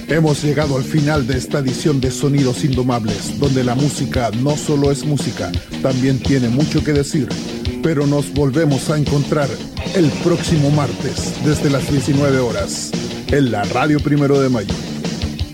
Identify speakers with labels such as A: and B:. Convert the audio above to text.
A: Hemos llegado al final de esta edición de Sonidos Indomables, donde la música no solo es música, también tiene mucho que decir. Pero nos volvemos a encontrar el próximo martes, desde las 19 horas, en la Radio 1 de Mayo.